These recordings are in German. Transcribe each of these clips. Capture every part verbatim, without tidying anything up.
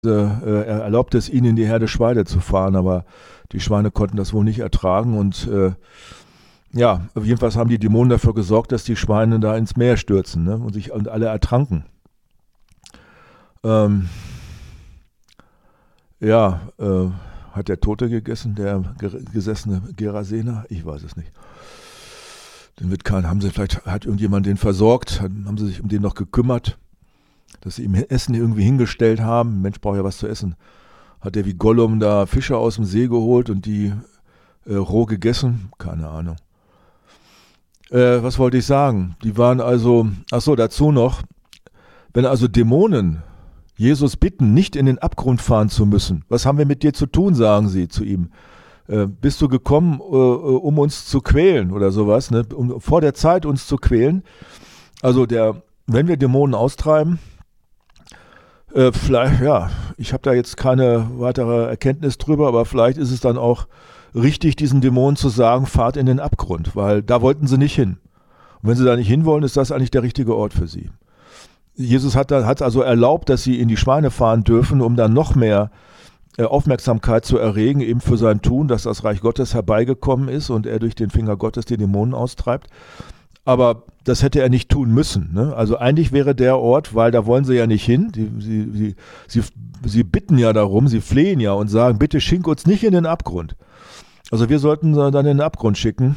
äh, er erlaubte es ihnen, in die Herde Schweine zu fahren, aber die Schweine konnten das wohl nicht ertragen und äh, ja, jedenfalls haben die Dämonen dafür gesorgt, dass die Schweine da ins Meer stürzen, ne, und sich und alle ertranken. Ähm, ja, äh, hat der Tote gegessen, der ge- gesessene Gerasener? Ich weiß es nicht. Den wird kein, haben sie vielleicht, hat irgendjemand den versorgt, haben sie sich um den noch gekümmert, dass sie ihm Essen irgendwie hingestellt haben. Ein Mensch braucht ja was zu essen. Hat er wie Gollum da Fische aus dem See geholt und die äh, roh gegessen? Keine Ahnung. Äh, was wollte ich sagen? Die waren also, ach so, dazu noch, wenn also Dämonen Jesus bitten, nicht in den Abgrund fahren zu müssen, was haben wir mit dir zu tun, sagen sie zu ihm. Äh, bist du gekommen, äh, um uns zu quälen oder sowas, ne? Um vor der Zeit uns zu quälen? Also der, wenn wir Dämonen austreiben, äh, vielleicht, ja, ich habe da jetzt keine weitere Erkenntnis drüber, aber vielleicht ist es dann auch richtig, diesen Dämonen zu sagen, fahrt in den Abgrund, weil da wollten sie nicht hin. Und wenn sie da nicht hinwollen, ist das eigentlich der richtige Ort für sie. Jesus hat, da, hat also erlaubt, dass sie in die Schweine fahren dürfen, um dann noch mehr äh, Aufmerksamkeit zu erregen, eben für sein Tun, dass das Reich Gottes herbeigekommen ist und er durch den Finger Gottes die Dämonen austreibt. Aber das hätte er nicht tun müssen. Ne? Also eigentlich wäre der Ort, weil da wollen sie ja nicht hin, die, sie, sie, sie, sie bitten ja darum, sie flehen ja und sagen, bitte schink uns nicht in den Abgrund. Also wir sollten dann in den Abgrund schicken.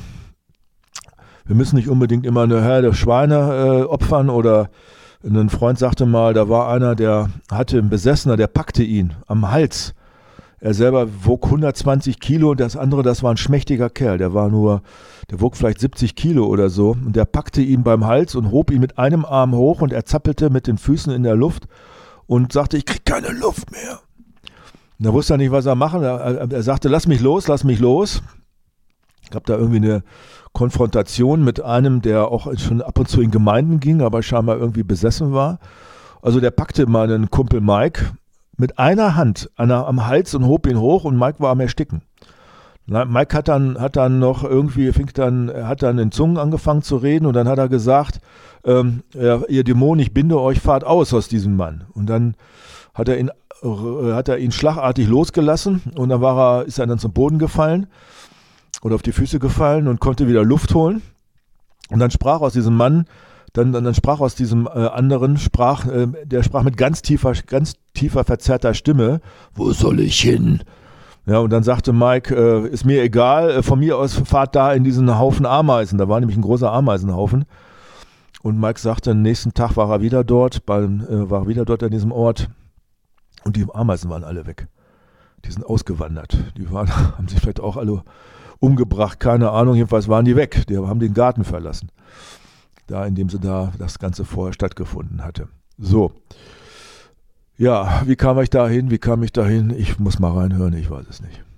Wir müssen nicht unbedingt immer eine Herde Schweine äh, opfern oder ein Freund sagte mal, da war einer, der hatte einen Besessener, der packte ihn am Hals. Er selber wog hundertzwanzig Kilo und das andere, das war ein schmächtiger Kerl, der war nur, der wog vielleicht siebzig Kilo oder so und der packte ihn beim Hals und hob ihn mit einem Arm hoch und er zappelte mit den Füßen in der Luft und sagte, ich krieg keine Luft mehr. Und da wusste er nicht, was er machen. Er, er sagte, lass mich los, lass mich los. Ich gab da irgendwie eine Konfrontation mit einem, der auch schon ab und zu in Gemeinden ging, aber scheinbar irgendwie besessen war. Also der packte meinen Kumpel Mike mit einer Hand einer, am Hals und hob ihn hoch und Mike war am Ersticken. Mike hat dann, hat dann noch irgendwie, fing dann, er hat dann in Zungen angefangen zu reden und dann hat er gesagt, ähm, ja, ihr Dämonen, ich binde euch, fahrt aus aus diesem Mann. Und dann hat er ihn, äh, hat er ihn schlagartig losgelassen und dann war er, ist er dann zum Boden gefallen oder auf die Füße gefallen und konnte wieder Luft holen. Und dann sprach aus diesem Mann, dann, dann, dann sprach aus diesem äh, anderen, sprach, äh, der sprach mit ganz tiefer, ganz tiefer, verzerrter Stimme, wo soll ich hin? Ja, und dann sagte Mike, äh, ist mir egal, äh, von mir aus fahrt da in diesen Haufen Ameisen. Da war nämlich ein großer Ameisenhaufen. Und Mike sagte, am nächsten Tag war er wieder dort, beim, äh, war er wieder dort an diesem Ort. Und die Ameisen waren alle weg. Die sind ausgewandert. Die waren, haben sich vielleicht auch alle umgebracht, keine Ahnung, jedenfalls waren die weg. Die haben den Garten verlassen. Da, in dem sie da das Ganze vorher stattgefunden hatte. So. Ja, wie kam ich da hin? Wie kam ich da hin? Ich muss mal reinhören, ich weiß es nicht.